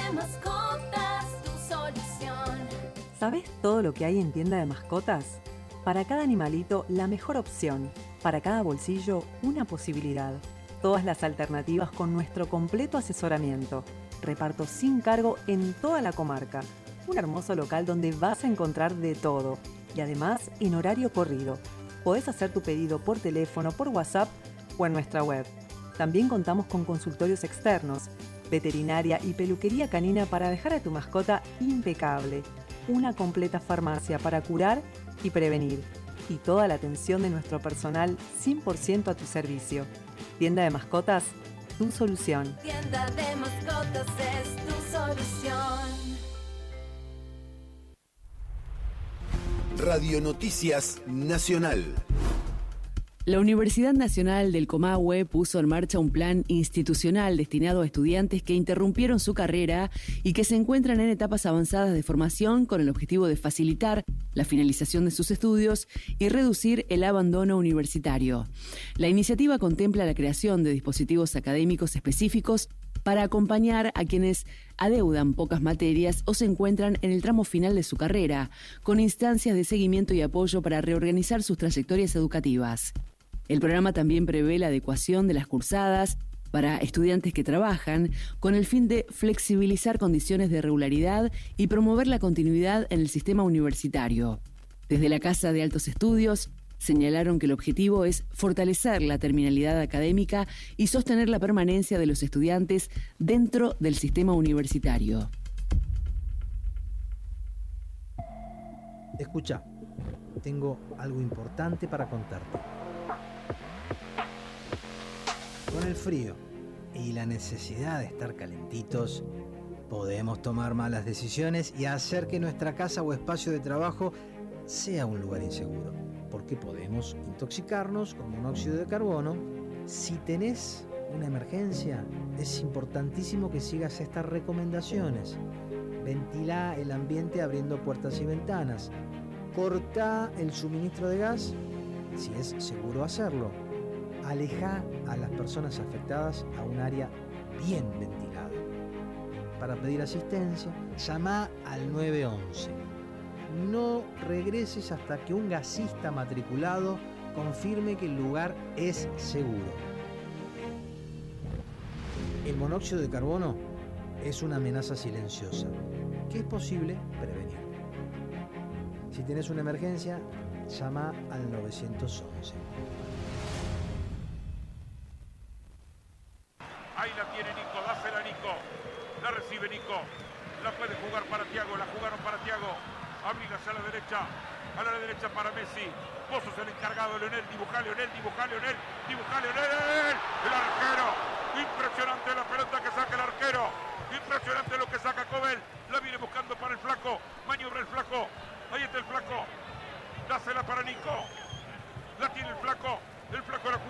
de mascotas, tu solución. ¿Sabés todo lo que hay en tienda de mascotas? Para cada animalito, la mejor opción. Para cada bolsillo, una posibilidad. Todas las alternativas con nuestro completo asesoramiento. Reparto sin cargo en toda la comarca. Un hermoso local donde vas a encontrar de todo. Y además, en horario corrido. Podés hacer tu pedido por teléfono, por WhatsApp o en nuestra web. También contamos con consultorios externos, veterinaria y peluquería canina para dejar a tu mascota impecable. Una completa farmacia para curar y prevenir. Y toda la atención de nuestro personal 100% a tu servicio. Tienda de mascotas, tu solución. Tienda de mascotas es tu solución. Radio Noticias Nacional. La Universidad Nacional del Comahue puso en marcha un plan institucional destinado a estudiantes que interrumpieron su carrera y que se encuentran en etapas avanzadas de formación con el objetivo de facilitar la finalización de sus estudios y reducir el abandono universitario. La iniciativa contempla la creación de dispositivos académicos específicos para acompañar a quienes adeudan pocas materias o se encuentran en el tramo final de su carrera, con instancias de seguimiento y apoyo para reorganizar sus trayectorias educativas. El programa también prevé la adecuación de las cursadas para estudiantes que trabajan, con el fin de flexibilizar condiciones de regularidad y promover la continuidad en el sistema universitario. Desde la Casa de Altos Estudios, señalaron que el objetivo es fortalecer la terminalidad académica y sostener la permanencia de los estudiantes dentro del sistema universitario. Escucha, tengo algo importante para contarte. Con el frío y la necesidad de estar calentitos, podemos tomar malas decisiones y hacer que nuestra casa o espacio de trabajo sea un lugar inseguro, porque podemos intoxicarnos con monóxido de carbono. Si tenés una emergencia, es importantísimo que sigas estas recomendaciones. Ventilá el ambiente abriendo puertas y ventanas. Cortá el suministro de gas, si es seguro hacerlo. Alejá a las personas afectadas a un área bien ventilada. Para pedir asistencia, llamá al 911. No regreses hasta que un gasista matriculado confirme que el lugar es seguro. El monóxido de carbono es una amenaza silenciosa que es posible prevenir. Si tenés una emergencia, llama al 911. Ahí la tiene Nico, dásela Nico. La recibe Nico. La puede jugar para Thiago, la jugaron para Thiago. Abrila hacia la derecha. A la derecha para Messi. Vos sos el encargado, Leonel. Dibujá, Leonel. El arquero. Impresionante la pelota que saca el arquero. Impresionante lo que saca Cobel. La viene buscando para el flaco. Maniobra el flaco. Ahí está el flaco. Dásela para Nico. La tiene el flaco. El flaco la